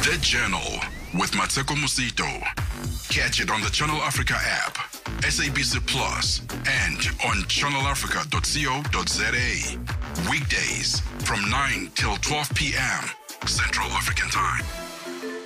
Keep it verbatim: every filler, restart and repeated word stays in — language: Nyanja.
The Journal with Mateko Musito. Catch it on the Channel Africa app, S A B C Plus, and on channel africa dot co dot za. Weekdays from nine till twelve p.m. Central African Time.